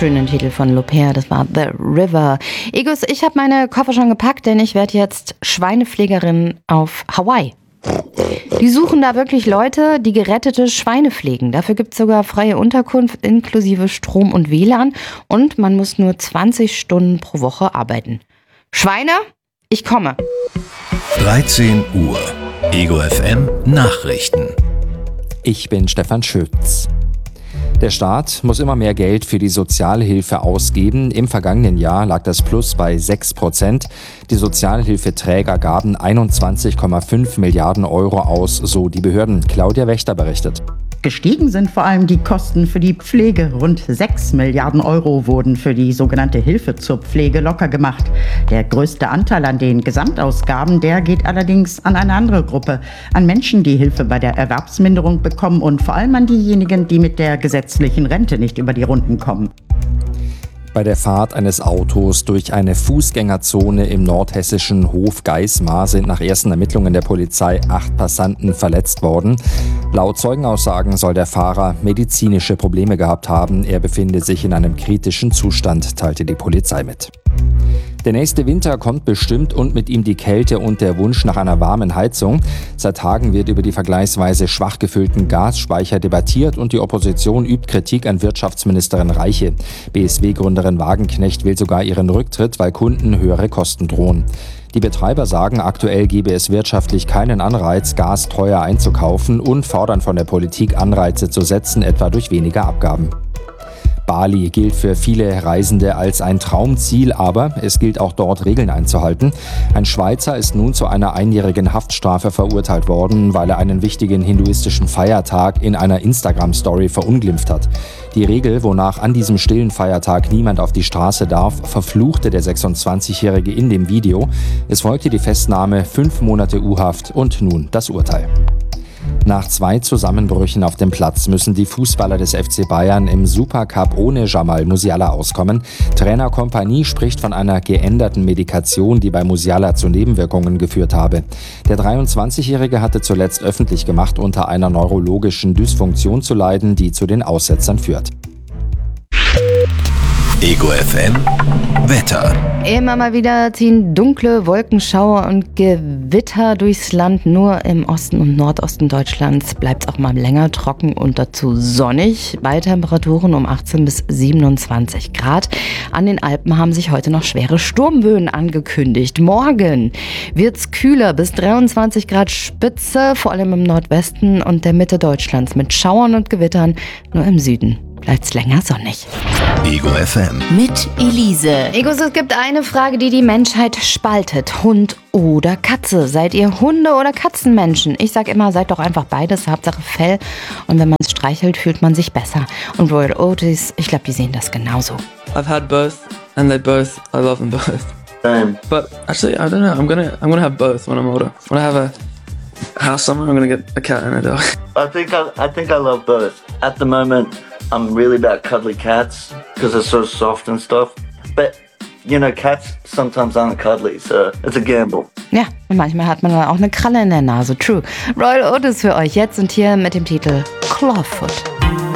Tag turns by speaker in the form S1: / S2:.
S1: wunderschönen Titel von Lopez, das war The River. Egos, ich habe meine Koffer schon gepackt, denn ich werde jetzt Schweinepflegerin auf Hawaii. Die suchen da wirklich Leute, die gerettete Schweine pflegen. Dafür gibt es sogar freie Unterkunft inklusive Strom und WLAN und man muss nur 20 Stunden pro Woche arbeiten. Schweine, ich komme.
S2: 13 Uhr. Ego FM Nachrichten.
S3: Ich bin Stefan Schütz. Der Staat muss immer mehr Geld für die Sozialhilfe ausgeben. Im vergangenen Jahr lag das Plus bei 6%. Die Sozialhilfeträger gaben 21,5 Milliarden Euro aus, so die Behörden. Claudia Wächter berichtet.
S4: Gestiegen sind vor allem die Kosten für die Pflege. Rund 6 Milliarden Euro wurden für die sogenannte Hilfe zur Pflege locker gemacht. Der größte Anteil an den Gesamtausgaben, der geht allerdings an eine andere Gruppe. An Menschen, die Hilfe bei der Erwerbsminderung bekommen und vor allem an diejenigen, die mit der gesetzlichen Rente nicht über die Runden kommen.
S3: Bei der Fahrt eines Autos durch eine Fußgängerzone im nordhessischen Hofgeismar sind nach ersten Ermittlungen der Polizei 8 Passanten verletzt worden. Laut Zeugenaussagen soll der Fahrer medizinische Probleme gehabt haben. Er befinde sich in einem kritischen Zustand, teilte die Polizei mit. Der nächste Winter kommt bestimmt und mit ihm die Kälte und der Wunsch nach einer warmen Heizung. Seit Tagen wird über die vergleichsweise schwach gefüllten Gasspeicher debattiert und die Opposition übt Kritik an Wirtschaftsministerin Reiche. BSW-Gründerin Wagenknecht will sogar ihren Rücktritt, weil Kunden höhere Kosten drohen. Die Betreiber sagen, aktuell gebe es wirtschaftlich keinen Anreiz, Gas teuer einzukaufen und fordern von der Politik Anreize zu setzen, etwa durch weniger Abgaben. Bali gilt für viele Reisende als ein Traumziel, aber es gilt auch dort Regeln einzuhalten. Ein Schweizer ist nun zu einer einjährigen Haftstrafe verurteilt worden, weil er einen wichtigen hinduistischen Feiertag in einer Instagram-Story verunglimpft hat. Die Regel, wonach an diesem stillen Feiertag niemand auf die Straße darf, verfluchte der 26-Jährige in dem Video. Es folgte die Festnahme, 5 Monate U-Haft und nun das Urteil. Nach 2 Zusammenbrüchen auf dem Platz müssen die Fußballer des FC Bayern im Supercup ohne Jamal Musiala auskommen. Trainer Kompanie spricht von einer geänderten Medikation, die bei Musiala zu Nebenwirkungen geführt habe. Der 23-Jährige hatte zuletzt öffentlich gemacht, unter einer neurologischen Dysfunktion zu leiden, die zu den Aussetzern führt.
S2: Ego FM Wetter.
S1: Immer mal wieder ziehen dunkle Wolkenschauer und Gewitter durchs Land. Nur im Osten und Nordosten Deutschlands bleibt es auch mal länger trocken und dazu sonnig. Bei Temperaturen um 18 bis 27 Grad. An den Alpen haben sich heute noch schwere Sturmböen angekündigt. Morgen wird es kühler, bis 23 Grad Spitze, vor allem im Nordwesten und der Mitte Deutschlands mit Schauern und Gewittern. Nur im Süden bleibt es länger sonnig.
S2: Ego FM.
S1: Mit Elise. Egos, es gibt eine Frage, die die Menschheit spaltet. Hund oder Katze? Seid ihr Hunde- oder Katzenmenschen? Ich sag immer, seid doch einfach beides, Hauptsache Fell. Und wenn man es streichelt, fühlt man sich besser. Und Royal Otis, ich glaube, die sehen das genauso.
S5: I've had both, and I love them both.
S6: Same.
S5: But actually, I don't know. I'm gonna have both when I'm older. When I have a house somewhere, I'm gonna get a cat and a dog.
S6: I think I love both. At the moment, I'm really about cuddly cats because they're so soft and stuff. But, you know, cats sometimes aren't cuddly, so it's a gamble.
S1: Ja, und manchmal hat man dann auch eine Kralle in der Nase. True. Royal Otis für euch jetzt und hier mit dem Titel Clawfoot.